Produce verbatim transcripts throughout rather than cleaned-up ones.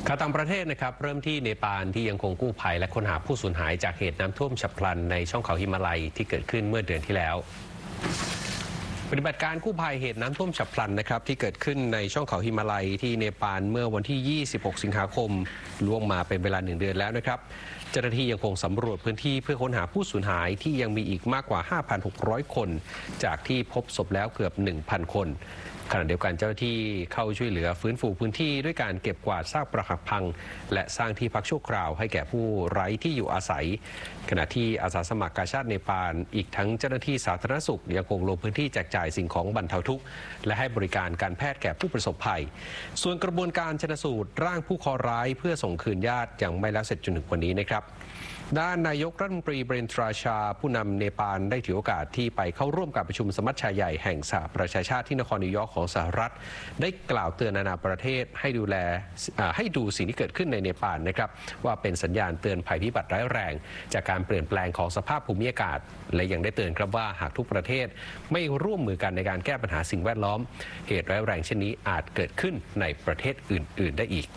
ข่าวต่างประเทศนะครับเริ่มที่เนปาลที่ยังคงกู้ภัยและค้นหาผู้สูญหายจากเหตุน้ำท่วมฉับพลันในช่องเขาหิมาลัยที่เกิดขึ้นเมื่อเดือนที่แล้วปฏิบัติการกู้ภัยเหตุน้ำท่วมฉับพลันนะครับที่เกิดขึ้นในช่องเขาหิมาลัยที่เนปาลเมื่อวันที่ยี่สิบหกสิงหาคมล่วงมาเป็นเวลาหนึ่งเดือนแล้วนะครับเจ้าหน้าที่ยังคงสำรวจพื้นที่เพื่อค้นหาผู้สูญหายที่ยังมีอีกมากกว่า ห้าพันหกร้อย คนจากที่พบศพแล้วเกือบ หนึ่งพัน คนขณะเดียวกันเจ้าหน้าที่เข้าช่วยเหลือฟื้นฟูพื้นที่ด้วยการเก็บกวาดซากปรักหักพังและสร้างที่พักชั่วคราวให้แก่ผู้ไร้ที่อยู่อาศัยขณะที่อาสาสมัครกาชาดเนปาลอีกทั้งเจ้าหน้าที่สาธารณสุขยังคงลงพื้นที่แจกจ่ายสิ่งของบรรเทาทุกข์และให้บริการการแพทย์แก่ผู้ประสบภัยส่วนกระบวนการชันสูตรร่างผู้เคราะห์ร้ายเพื่อส่งคืนญาติยังไม่แล้วเสร็จจนถึงวันนี้นะครับด้านนายกรัฐมนตรีเบรนทราชาผู้นำเนปาลได้ถือโอกาสที่ไปเข้าร่วมการประชุมสมัชชาใหญ่แห่งสหประชาชาติที่นครนิวยอร์กของสหรัฐได้กล่าวเตือนนานาประเทศให้ดูแลให้ดูสิ่งที่เกิดขึ้นในเนปาลนะครับว่าเป็นสัญญาณเตือนภัยพิบัติร้ายแรงจากการเปลี่ยนแปลงของสภาพภูมิอากาศและยังได้เตือนครับว่าหากทุกประเทศไม่ร่วมมือกันในการแก้ปัญหาสิ่งแวดล้อมเหตุร้ายแรงเช่นนี้อาจเกิดขึ้นในประเทศอื่นๆได้อีก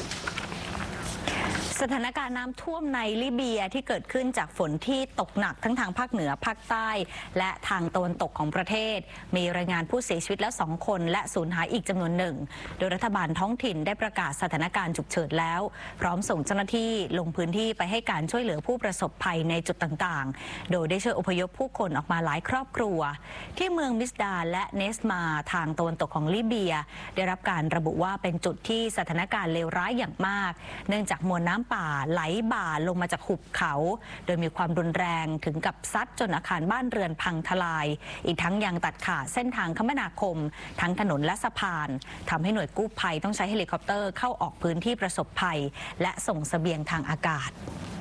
สถานการณ์น้ำท่วมในลิเบียที่เกิดขึ้นจากฝนที่ตกหนักทั้งทางภาคเหนือภาคใต้และทางตะวันตกของประเทศมีรายงานผู้เสียชีวิตแล้วสองคนและสูญหายอีกจำนวนหนึ่งโดยรัฐบาลท้องถิ่นได้ประกาศสถานการณ์ฉุกเฉินแล้วพร้อมส่งเจ้าหน้าที่ลงพื้นที่ไปให้การช่วยเหลือผู้ประสบภัยในจุดต่างๆโดยได้ช่วยอพยพผู้คนออกมาหลายครอบครัวที่เมืองมิสดาและเนสมาทางตะวันตกของลิเบียได้รับการระบุว่าเป็นจุดที่สถานการณ์เลวร้ายอย่างมากเนื่องจากมวลน้ำป่าไหลบ่าลงมาจากหุบเขาโดยมีความรุนแรงถึงกับซัดจนอาคารบ้านเรือนพังทลายอีกทั้งยังตัดขาดเส้นทางคมนาคมทั้งถนนและสะพานทำให้หน่วยกู้ภัยต้องใช้เฮลิคอปเตอร์เข้าออกพื้นที่ประสบภัยและส่งเสบียงทางอากาศ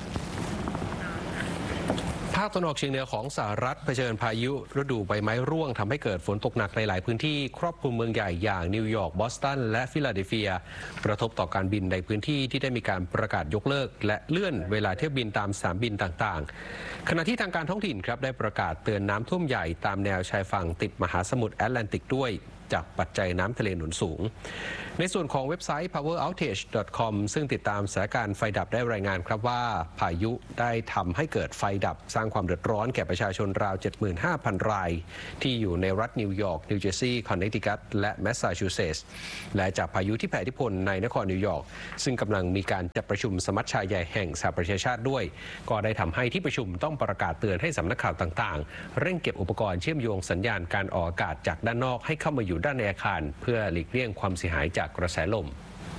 ภาคตะวันออกเฉียงเหนือของสหรัฐเผชิญพายุฤดูใบไม้ร่วงทำให้เกิดฝนตกหนักในหลายพื้นที่ครอบคลุมเมืองใหญ่อย่างนิวยอร์กบอสตันและฟิลาเดลเฟียกระทบต่อการบินในพื้นที่ที่ได้มีการประกาศยกเลิกและเลื่อนเวลาเที่ยวบินตามสนามบินต่างๆขณะที่ทางการท้องถิ่นครับได้ประกาศเตือนน้ำท่วมใหญ่ตามแนวชายฝั่งติดมหาสมุทรแอตแลนติกด้วยจากปัจจัยน้ำทะเลหนุนสูงในส่วนของเว็บไซต์ พาวเวอร์ เอาท์เทจ ดอท คอม ซึ่งติดตามสถานการณ์ไฟดับได้รายงานครับว่าพายุได้ทำให้เกิดไฟดับสร้างความเดือดร้อนแก่ประชาชนราว เจ็ดหมื่นห้าพัน รายที่อยู่ในรัฐนิวยอร์กนิวเจอร์ซีย์คอนเนตทิคัตและแมสซาชูเซตส์และจากพายุที่แผ่อิทธิพลในนครนิวยอร์กซึ่งกำลังมีการจัดประชุมสมัชชาใหญ่แห่งสหประชาชาติด้วยก็ได้ทำให้ที่ประชุมต้องประกาศเตือนให้สำนักข่าวต่างๆเร่งเก็บอุปกรณ์เชื่อมโยงสัญญาณการออกอากาศจากด้านนอกให้เข้ามาอยู่ด้านในอาคารเพื่อหลีกเลี่ยงความเสียหายจากกระแสลม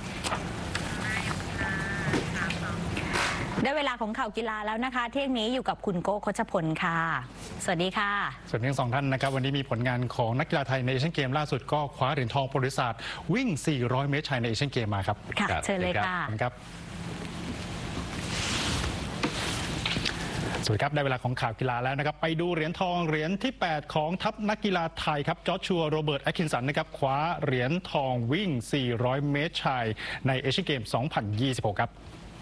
ได้เวลาของข่าวกีฬาแล้วนะคะเที่ยงนี้อยู่กับคุณโก้คชพลค่ะสวัสดีค่ะส่วนทั้งสองท่านนะครับวันนี้มีผลงานของนักกีฬาไทยในเอเชียนเกมล่าสุดก็คว้าเหรียญทองประวัติศาสตร์วิ่งสี่ร้อยเมตรชายในเอเชียนเกมมาครับค่ะเชิญเลยค่ะครับสวัสดีครับได้เวลาของข่าวกีฬาแล้วนะครับไปดูเหรียญทองเหรียญที่แปดของทัพนักกีฬาไทยครับจอชัวโรเบิร์ตแอคคินสันนะครับคว้าเหรียญทองวิ่งสี่ร้อยเมตรชายในเอเชียนเกมสองพันยี่สิบหกครับ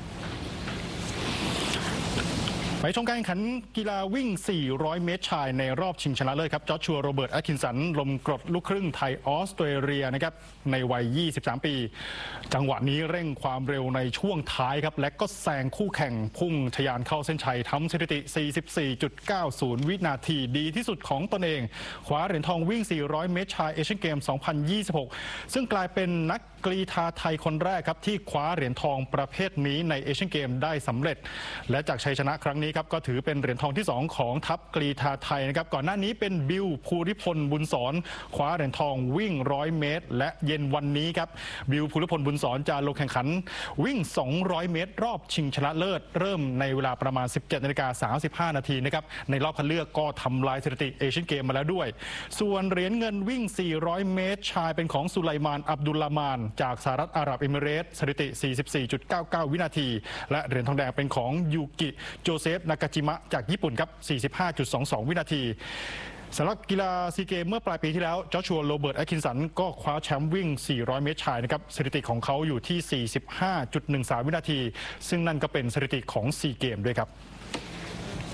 ไปชมการแข่งขันกีฬาวิ่งสี่ร้อยเมตรชายในรอบชิงชนะเลิศครับจอชัวโรเบิร์ตแอคคินสันลมกรดลูกครึ่งไทยออสเตรเลียนะครับในวัยยี่สิบสามปีจังหวะนี้เร่งความเร็วในช่วงท้ายครับและก็แซงคู่แข่งพุ่งทะยานเข้าเส้นชัยทำสถิติ สี่สิบสี่จุดเก้าศูนย์ วินาทีดีที่สุดของตนเองคว้าเหรียญทองวิ่งสี่ร้อยเมตรชายเอเชียนเกมสองพันยี่สิบหกซึ่งกลายเป็นนักกรีฑาไทยคนแรกครับที่คว้าเหรียญทองประเภทนี้ในเอเชียนเกมได้สำเร็จและจากชัยชนะครั้งนี้ครับก็ถือเป็นเหรียญทองที่สองของทัพกรีฑาไทยนะครับก่อนหน้านี้เป็นบิลภูริพลบุญสอนคว้าเหรียญทองวิ่งร้อยเมตรและเย็นวันนี้ครับบิลภูริพลบุญสอนจะลงแข่งขันวิ่งสองร้อยเมตรรอบชิงชนะเลิศเริ่มในเวลาประมาณ สิบเจ็ดนาฬิกาสามสิบห้านาทีนะครับในรอบคัดเลือกก็ทำลายสถิติเอเชียนเกมมาแล้วด้วยส่วนเหรียญเงินวิ่งสี่ร้อยเมตรชายเป็นของสุไลมานอับดุลลามานจากสหรัฐอาหรับเอมิเรตส์สถิติ สี่สิบสี่จุดเก้าเก้า วินาทีและเหรียญทองแดงเป็นของยูกิโจเซฟนากาจิมะจากญี่ปุ่นครับ สี่สิบห้าจุดสองสอง วินาทีสำหรับกีฬาซีเกมเมื่อปลายปีที่แล้วจอชัวโรเบิร์ตแอคคินสันก็คว้าแชมป์วิ่งสี่ร้อยเมตรชายนะครับสถิติของเขาอยู่ที่ สี่สิบห้าจุดหนึ่งสาม วินาทีซึ่งนั่นก็เป็นสถิติของซีเกมด้วยครับ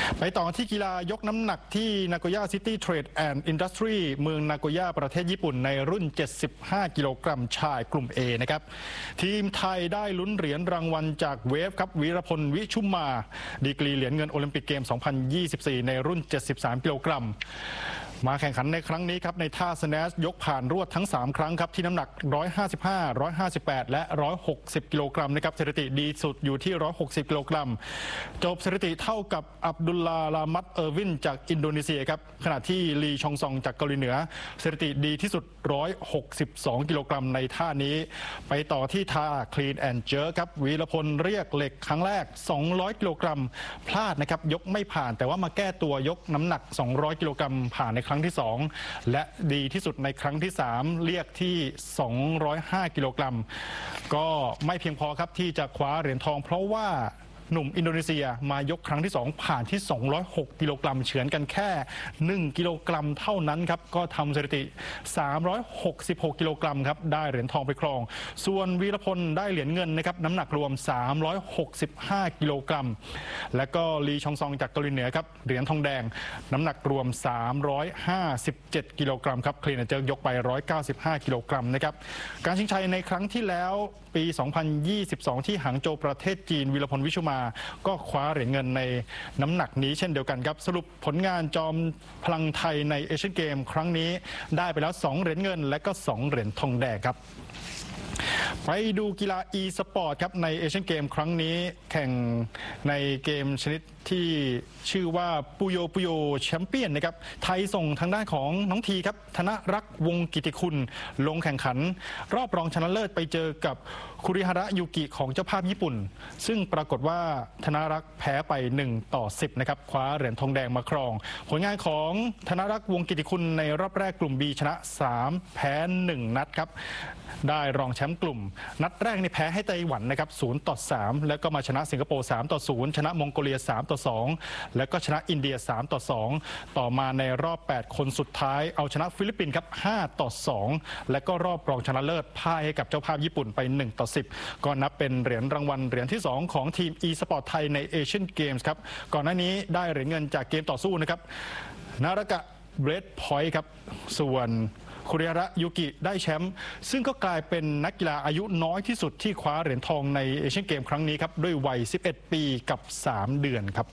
ไปต่อที่กีฬายกน้ำหนักที่นาโกย่าซิตี้เทรดแอนด์อินดัสทรีเมืองนาโกย่าประเทศญี่ปุ่นในรุ่นเจ็ดสิบห้ากิโลกรัมชายกลุ่ม A นะครับทีมไทยได้ลุ้นเหรียญรางวัลจากเวฟครับวีรพลวิชุมมาดีกรีเหรียญเงินโอลิมปิกเกม สองพันยี่สิบสี่ ในรุ่นเจ็ดสิบสามกิโลกรัมมาแข่งขันในครั้งนี้ครับในท่าสแนชยกผ่านรวดทั้งสามครั้งครับที่น้ำหนักหนึ่งร้อยห้าสิบห้า หนึ่งร้อยห้าสิบแปดและหนึ่งร้อยหกสิบกิโลกรัมนะครับสถิติดีสุดอยู่ที่หนึ่งร้อยหกสิบกิโลกรัมจบสถิติเท่ากับอับดุลลาลามัดเออร์วินจากอินโดนีเซียครับขณะที่ลีชองซองจากเกาหลีเหนือสถิติดีที่สุดหนึ่งร้อยหกสิบสองกิโลกรัมในท่านี้ไปต่อที่ท่าคลีนแอนด์เจอร์ครับวีรพลเรียกเหล็กครั้งแรกสองร้อยกิโลกรัมพลาดนะครับยกไม่ผ่านแต่ว่ามาแก้ตัวยกน้ำหนักสองร้อยกิโลกรัมผ่านในครั้งที่สองและดีที่สุดในครั้งที่สามเรียกที่สองร้อยห้ากิโลกรัมก็ไม่เพียงพอครับที่จะคว้าเหรียญทองเพราะว่าหนุ่มอินโดนีเซียมายกครั้งที่สองผ่านที่สองร้อยหกกิโลกรัมเฉือนกันแค่หนึ่งกิโลกรัมเท่านั้นครับก็ทำสถิติสามร้อยหกสิบหกกิโลกรัมครับได้เหรียญทองไปครองส่วนวีรพลได้เหรียญเงินนะครับน้ำหนักรวมสามร้อยหกสิบห้ากิโลกรัมและก็ลีชองซองจากเกาหลีเหนือครับเหรียญทองแดงน้ำหนักรวมสามร้อยห้าสิบเจ็ดกิโลกรัมครับคลีนแอนด์เจอร์ยกไปหนึ่งร้อยเก้าสิบห้ากิโลกรัมนะครับการชิงชัยในครั้งที่แล้วปีสองพันยี่สิบสองที่หางโจวประเทศจีนวีรพลวิชุมาก็คว้าเหรียญเงินในน้ำหนักนี้เช่นเดียวกันครับสรุปผลงานจอมพลังไทยในเอเชียนเกมครั้งนี้ได้ไปแล้วสองเหรียญเงินและก็สองเหรียญทองแดงครับไปดูกีฬา e สปอร์ตครับในเอเชียนเกมครั้งนี้แข่งในเกมชนิดที่ชื่อว่าปุโยปุโยแชมเปี้ยนนะครับไทยส่งทางด้านของน้องทีครับธนรักษ์วงกิติคุณลงแข่งขันรอบรองชนะเลิศไปเจอกับคุริฮาระยูกิของเจ้าภาพญี่ปุ่นซึ่งปรากฏว่าธนรักษ์แพ้ไปหนึ่งต่อสิบนะครับคว้าเหรียญทองแดงมาครองผลงานของธนรักษ์วงกิติคุณในรอบแรกกลุ่ม B ชนะสามแพ้หนึ่งนัดครับได้รองแชมป์กลุ่มนัดแรกนี่แพ้ให้ไต้หวันนะครับศูนย์ต่อสามแล้วก็มาชนะสิงคโปร์สามต่อศูนย์ชนะมองโกเลียสามต่อสองแล้วก็ชนะอินเดียสามต่อสองต่อมาในรอบแปดคนสุดท้ายเอาชนะฟิลิปปินส์ครับห้าต่อสองและก็รอบรองชนะเลิศพ่ายให้กับเจ้าภาพญี่ปุ่นไปหนึ่งต่อสิบก็นับเป็นเหรียญรางวัลเหรียญที่สองของทีม e สปอร์ตไทยในเอเชียนเกมส์ครับก่อนหน้านี้ได้เหรียญเงินจากเกมต่อสู้นะครับนารากะเบรดพอยต์ครับส่วนคุริฮาระยูกิได้แชมป์ซึ่งก็กลายเป็นนักกีฬาอายุน้อยที่สุดที่คว้าเหรียญทองในเอเชียนเกมครั้งนี้ครับด้วยวัยสิบเอ็ดปีกับสามเดือนครับ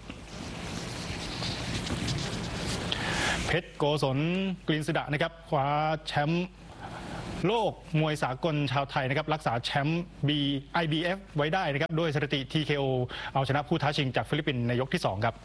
เพชรโกศลกลินสดะนะครับคว้าแชมป์โลกมวยสากลชาวไทยนะครับรักษาแชมป์ B ไอ บี เอฟ ไว้ได้นะครับด้วยสถิติ ที เค โอ เอาชนะผู้ท้าชิงจากฟิลิปปินส์ในยกที่สองครับ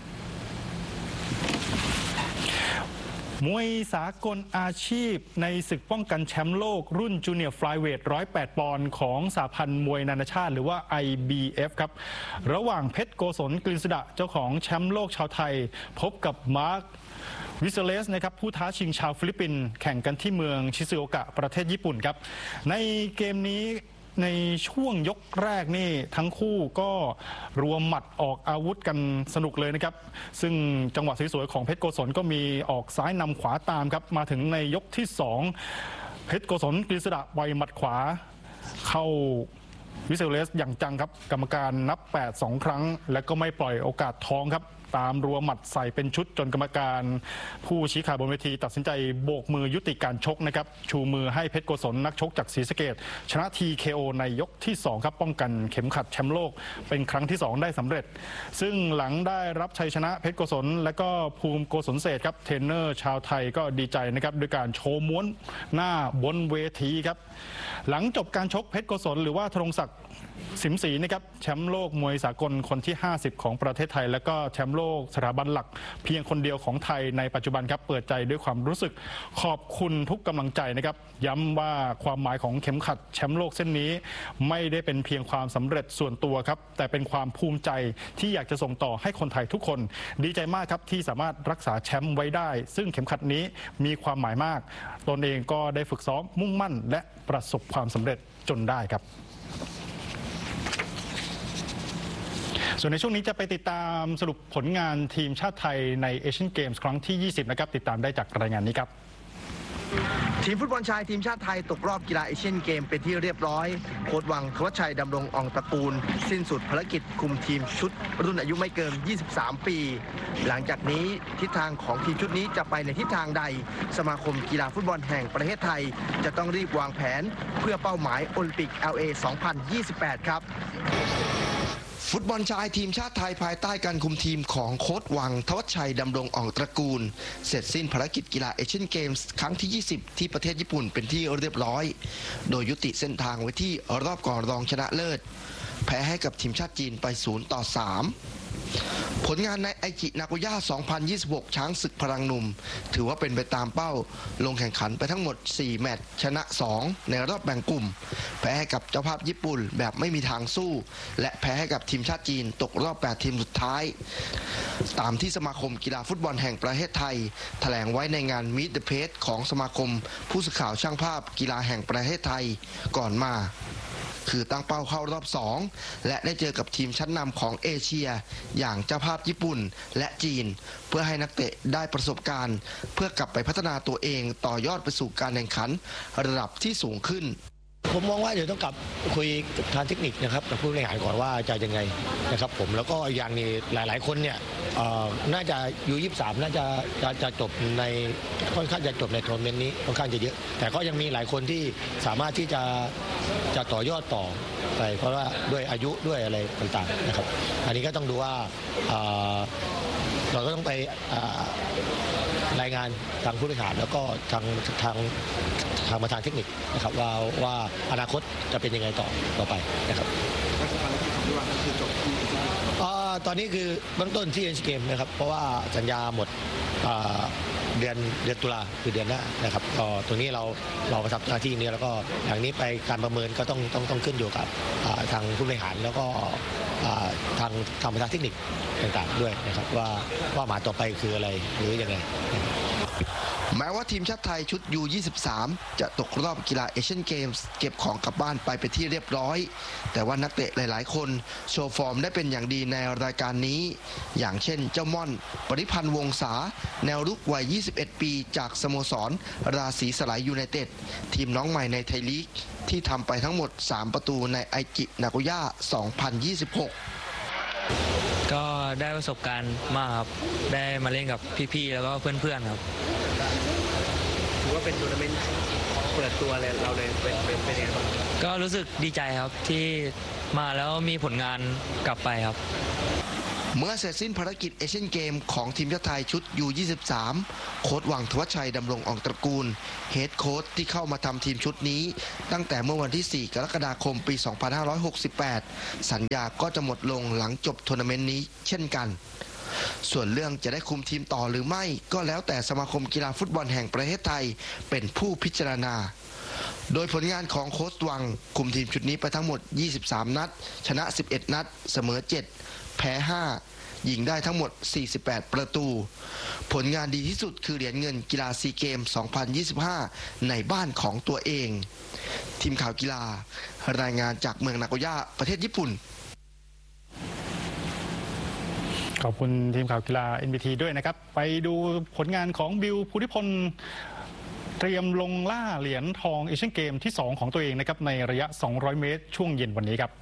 มวยสากลอาชีพในศึกป้องกันแชมป์โลกรุ่นจูเนียร์ฟลายเวทหนึ่งร้อยแปดปอนด์ของสหพันธ์มวยนานาชาติหรือว่า ไอ บี เอฟ ครับระหว่างเพชรโกศลกลินสดะเจ้าของแชมป์โลกชาวไทยพบกับมาร์ควิเซเลสนะครับผู้ท้าชิงชาวฟิลิปปินส์แข่งกันที่เมืองชิซูโอกะประเทศญี่ปุ่นครับในเกมนี้ในช่วงยกแรกนี่ทั้งคู่ก็รวมหมัดออกอาวุธกันสนุกเลยนะครับซึ่งจังหวะสวยๆของเพชรโกศลก็มีออกซ้ายนำขวาตามครับมาถึงในยกที่สองเพชรโกศลกฤษดาไวหมัดขวาเข้าวิเซเลสอย่างจังครับกรรมการนับแปด สองครั้งและก็ไม่ปล่อยโอกาสทองครับตามรัวหมัดใส่เป็นชุดจนกรรมการผู้ชี้ขาดบนเวทีตัดสินใจโบกมือยุติการชกนะครับชูมือให้เพชรโกศลนักชกจากศรีสะเกษชนะ ที เค โอ ในยกที่สองครับป้องกันเข็มขัดแชมป์โลกเป็นครั้งที่สองได้สำเร็จซึ่งหลังได้รับชัยชนะเพชรโกศลและก็ภูมิโกศลเศรษฐ์ครับเทรนเนอร์ชาวไทยก็ดีใจนะครับด้วยการโชว์ม้วนหน้าบนเวทีครับหลังจบการชกเพชรโกศลหรือว่าธนงศักดิ์สิมศรีนะครับแชมป์โลกมวยสากลคนที่ห้าสิบของประเทศไทยและก็แชมป์โลกสถาบันหลักเพียงคนเดียวของไทยในปัจจุบันครับเปิดใจด้วยความรู้สึกขอบคุณทุกกำลังใจนะครับย้ำว่าความหมายของเข็มขัดแชมป์โลกเส้นนี้ไม่ได้เป็นเพียงความสำเร็จส่วนตัวครับแต่เป็นความภูมิใจที่อยากจะส่งต่อให้คนไทยทุกคนดีใจมากครับที่สามารถรักษาแชมป์ไว้ได้ซึ่งเข็มขัดนี้มีความหมายมากตนเองก็ได้ฝึกซ้อมมุ่งมั่นและประสบความสำเร็จจนได้ครับส่วนในช่วงนี้จะไปติดตามสรุปผลงานทีมชาติไทยในเอเชียนเกมส์ครั้งที่ยี่สิบนะครับติดตามได้จากรายงานนี้ครับทีมฟุตบอลชายทีมชาติไทยตกรอบกีฬาเอเชียนเกมเป็นที่เรียบร้อยโค้ชวังธวัชชัยดำรงอ่องตระกูลสิ้นสุดภารกิจคุมทีมชุดรุ่นอายุไม่เกินยี่สิบสามปีหลังจากนี้ทิศทางของทีมชุดนี้จะไปในทิศทางใดสมาคมกีฬาฟุตบอลแห่งประเทศไทยจะต้องรีบวางแผนเพื่อเป้าหมายโอลิมปิก แอล เอ สองพันยี่สิบแปด ครับฟุตบอลชายทีมชาติไทยภายใต้การคุมทีมของโค้ชวังธวัชชัยดำรงอ่องตระกูลเสร็จสิ้นภารกิจกีฬาเอเชียนเกมส์ครั้งที่ยี่สิบที่ประเทศญี่ปุ่นเป็นที่เรียบร้อยโดยยุติเส้นทางไว้ที่รอบก่อนรองชนะเลิศแพ้ให้กับทีมชาติจีนไปศูนย์ต่อสามผลงานในไอจินาโกย่า สองพันยี่สิบหก ช้างศึกพลังหนุ่มถือว่าเป็นไปตามเป้าลงแข่งขันไปทั้งหมดสี่แมตช์ชนะสองในรอบแบ่งกลุ่มแพ้ให้กับเจ้าภาพญี่ปุ่นแบบไม่มีทางสู้และแพ้ให้กับทีมชาติจีนตกรอบแปดทีมสุดท้ายตามที่สมาคมกีฬาฟุตบอลแห่งประเทศไทยแถลงไว้ในงาน Meet the Press ของสมาคมผู้สื่อข่าวช่างภาพกีฬาแห่งประเทศไทยก่อนมาคือตั้งเป้าเข้ารอบสองและได้เจอกับทีมชั้นนำของเอเชียอย่างเจ้าภาพญี่ปุ่นและจีนเพื่อให้นักเตะได้ประสบการณ์เพื่อกลับไปพัฒนาตัวเองต่อยอดไปสู่การแข่งขันระดับที่สูงขึ้นผมมองว่าเดี๋ยวต้องกลับคุยกับทางเทคนิคนะครับกับผู้บริหารก่อนว่าจะยังไงนะครับผมแล้วก็อย่างนี้หลายๆคนเนี่ยน่าจะยูยี่สิบสามน่าจะจะจะจบในค่อนข้างจะจบในทัวร์นาเมนต์นี้ค่อนข้างจะเยอะแต่ก็ยังมีหลายคนที่สามารถที่จะจะต่อยอดต่อไปเพราะว่าด้วยอายุด้วยอะไรต่างๆนะครับอันนี้ก็ต้องดูว่าเราก็ต้องไปรายงานทางผู้บริหารแล้วก็ทางทางทางประธานเทคนิคนะครับว่าว่าอนาคตจะเป็นยังไงต่อต่อไปนะครับตอนนี้คือเบื้องต้นที่เอเชียนเกมนะครับเพราะว่าสัญญาหมดเดือนเดือนตุลาคือเดือนหน้านะครับก็ตรงนี้เราเราประทับหน้าที่นี้แล้วก็อย่างนี้ไปการประเมินก็ต้องต้องต้องขึ้นอยู่กับทางผู้บริหารแล้วก็ทางทางประธานเทคนิคต่างๆด้วยนะครับว่าว่าหมายต่อไปคืออะไรหรือยังไงแม้ว่าทีมชาติไทยชุด ยู ยี่สิบสาม จะตกรอบกีฬาเอเชียนเกมส์เก็บของกลับบ้านไปเป็นที่เรียบร้อยแต่ว่านักเตะหลายๆคนโชว์ฟอร์มได้เป็นอย่างดีในรายการนี้อย่างเช่นเจ้าม่อนปริพันธ์วงศาแนวรุกวัยยี่สิบเอ็ดปีจากสโมสรราศีสลายยูไนเต็ดทีมน้องใหม่ในไทยลีกที่ทำไปทั้งหมดสามประตูในไอจินาโกย่า สองพันยี่สิบหกก็ได้ประสบการณ์มากครับได้มาเล่นกับพี่ๆแล้วก็เพื่อนๆครับถือว่าเป็นทัวร์นาเมนต์เปิดตัวเลยเราเลยเป็นเป็นเป็นยังไงบ้างก็รู้สึกดีใจครับที่มาแล้วมีผลงานกลับไปครับเมื่อเสร็จสิ้นภารกิจเอเชียนเกมของทีมชาติไทยชุด ยู ยี่สิบสาม โค้ชวังธวัชชัยดำรงอ่องตระกูลเฮดโค้ชที่เข้ามาทำทีมชุดนี้ตั้งแต่เมื่อวันที่สี่กรกฎาคมปีสองพันห้าร้อยหกสิบแปดสัญญาก็จะหมดลงหลังจบทัวร์นาเมนต์นี้เช่นกันส่วนเรื่องจะได้คุมทีมต่อหรือไม่ก็แล้วแต่สมาคมกีฬาฟุตบอลแห่งประเทศไทยเป็นผู้พิจารณาโดยผลงานของโค้ชวังคุมทีมชุดนี้ไปทั้งหมดยี่สิบสามนัดชนะสิบเอ็ดนัดเสมอเจ็ดแพ้ห้ายิงได้ทั้งหมดสี่สิบแปดประตูผลงานดีที่สุดคือเหรียญเงินกีฬาซีเกมสองพันยี่สิบห้าในบ้านของตัวเองทีมข่าวกีฬารายงานจากเมืองนาโกย่าประเทศญี่ปุ่นขอบคุณทีมข่าวกีฬา เอ็น บี ที ด้วยนะครับไปดูผลงานของบิวภูริพลเตรียมลงล่าเหรียญทองเอเชียนเกมที่สองของตัวเองนะครับในระยะสองร้อยเมตรช่วงเย็นวันนี้ครับ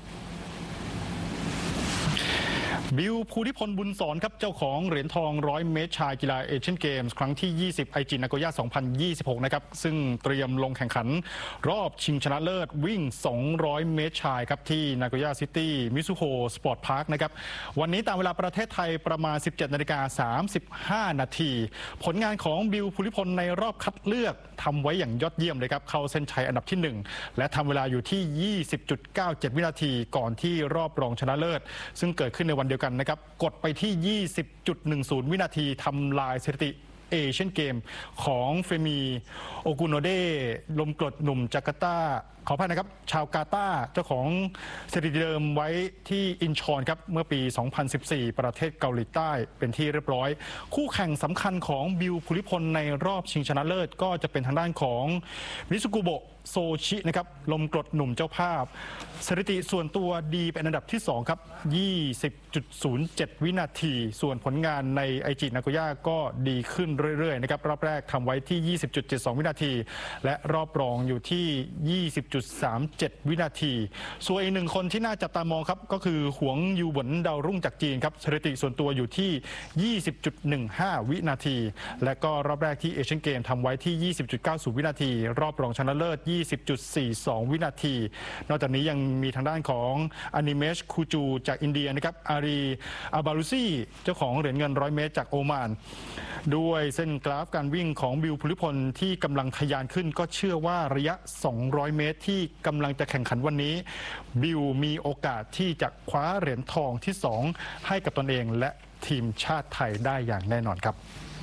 บิวภูริพลบุญสอนครับเจ้าของเหรียญทองร้อยเมตรชายกีฬาเอเชียนเกมส์ครั้งที่ยี่สิบไอจินาโกย่าสองพันยี่สิบหกนะครับซึ่งเตรียมลงแข่งขันรอบชิงชนะเลิศวิ่งสองร้อยเมตรชายครับที่นาโกย่าซิตี้มิซุโฮสปอร์ตพาร์คนะครับวันนี้ตามเวลาประเทศไทยประมาณ สิบเจ็ดนาฬิกาสามสิบห้านาทีผลงานของบิวภูริพลในรอบคัดเลือกทำไว้อย่างยอดเยี่ยมเลยครับเข้าเส้นชัยอันดับที่หนึ่งและทำเวลาอยู่ที่ ยี่สิบจุดเก้าเจ็ด วินาทีก่อนที่รอบรองชนะเลิศซึ่งเกิดขึ้นในวันเดียวกันนะครับกดไปที่ ยี่สิบจุดหนึ่งศูนย์ วินาทีทำลายสถิติเอเชียนเกมของเฟมีโอกุโนเดลมกรดหนุ่มจาการ์ตาขออภัยนะครับชาวกาตาร์เจ้าของสถิติเดิมไว้ที่อินชอนครับเมื่อปี สองพันสิบสี่ ประเทศเกาหลีใต้เป็นที่เรียบร้อยคู่แข่งสำคัญของบิวภูริพลในรอบชิงชนะเลิศก็จะเป็นทางด้านของมิซุกุโบะโซชินะครับลมกรดหนุ่มเจ้าภาพสถิติส่วนตัวดีเป็นอันดับที่สองครับ ยี่สิบจุดศูนย์เจ็ด วินาทีส่วนผลงานในไอจินาโกย่าก็ดีขึ้นเรื่อยๆนะครับรอบแรกทำไว้ที่ ยี่สิบจุดเจ็ดสอง วินาทีและรอบรองอยู่ที่ ยี่สิบจุดสามเจ็ด วินาทีส่วนอีกหนึ่งคนที่น่าจับตามองครับก็คือหวงยูหวนดาวรุ่งจากจีนครับสถิติส่วนตัวอยู่ที่ ยี่สิบจุดหนึ่งห้า วินาทีและก็รอบแรกที่เอเชียนเกมทำไว้ที่ ยี่สิบจุดเก้าศูนย์ วินาทีรอบรองชนะเลิศ ยี่สิบจุดสี่สอง วินาทีนอกจากนี้ยังมีทางด้านของอนิเมชคูจูจากอินเดียนะครับอารีอาบารุซีเจ้าของเหรียญเงินร้อยเมตรจากโอมานด้วยเส้นกราฟการวิ่งของบิวภูริพลที่กำลังทะยานขึ้นก็เชื่อว่าระยะสองร้อยเมตรที่กำลังจะแข่งขันวันนี้บิวมีโอกาสที่จะคว้าเหรียญทองที่สองให้กับตนเองและทีมชาติไทยได้อย่างแน่นอนครับ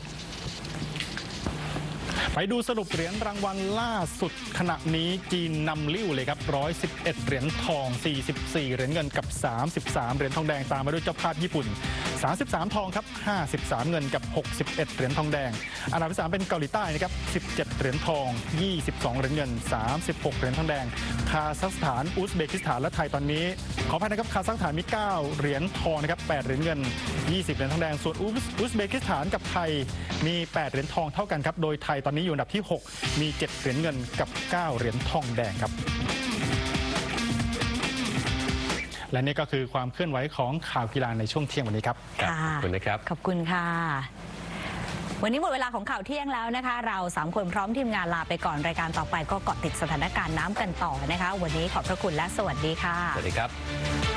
ไปดูสรุปเหรียญรางวัลล่าสุดขณะนี้จีนนำลิ้วเลยครับหนึ่งร้อยสิบเอ็ดเหรียญทองสี่สิบสี่เหรียญเงินกับสามสิบสามเหรียญทองแดงตามมาด้วยเจ้าภาพญี่ปุ่นสามสิบสามทองครับห้าสิบสามเงินกับหกสิบเอ็ดเหรียญทองแดงอันดับที่สามเป็นเกาหลีใต้นะครับสิบเจ็ดเหรียญทองยี่สิบสองเหรียญเงินสามสิบหกเหรียญทองแดงคาซัคสถานอุซเบกิสถานและไทยตอนนี้ขออภัยนะครับคาซัคสถานมีเก้าเหรียญทองนะครับแปดเหรียญเงินยี่สิบเหรียญทองแดงส่วนอุซเบกิสถานกับไทยมีแปดเหรียญทองเท่ากันครับโดยไทยตอนนี้อยู่อันดับที่หกมีเจ็ดเหรียญเงินกับเก้าเหรียญทองแดงครับและนี่ก็คือความเคลื่อนไหวของข่าวกีฬาในช่วงเที่ยงวันนี้ครับค่ะขอบคุณนะครับขอบคุณค่ะวันนี้หมดเวลาของข่าวเที่ยงแล้วนะคะเราสามคนพร้อมทีมงานลาไปก่อนรายการต่อไปก็เกาะติดสถานการณ์น้ำกันต่อนะคะวันนี้ขอบพระคุณและสวัสดีค่ะสวัสดีครับ